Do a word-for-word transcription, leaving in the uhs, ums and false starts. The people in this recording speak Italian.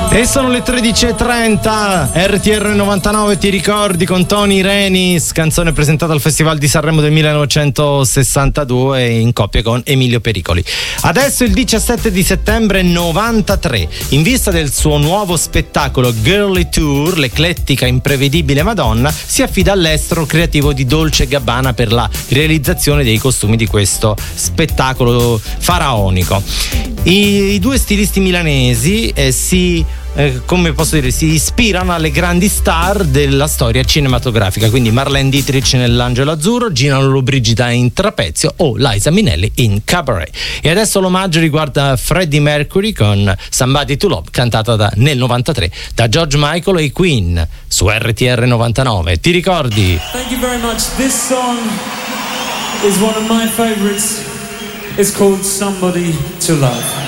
E sono le tredici e trenta, R T R novantanove, ti ricordi, con Tony Renis, canzone presentata al Festival di Sanremo del millenovecentosessantadue in coppia con Emilio Pericoli. Adesso il diciassette di settembre novantatré, in vista del suo nuovo spettacolo Girly Tour, l'eclettica imprevedibile Madonna si affida all'estero creativo di Dolce e Gabbana per la realizzazione dei costumi di questo spettacolo faraonico. I, i due stilisti milanesi eh, si Eh, come posso dire, si ispirano alle grandi star della storia cinematografica, quindi Marlene Dietrich nell'Angelo Azzurro, Gina Lollobrigida in Trapezio o Liza Minnelli in Cabaret. E adesso l'omaggio riguarda Freddie Mercury con Somebody to Love, cantata da, nel novantatré da George Michael e Queen su R T R novantanove. Ti ricordi? Thank you very much. This song is one of my favorites. It's called Somebody to Love.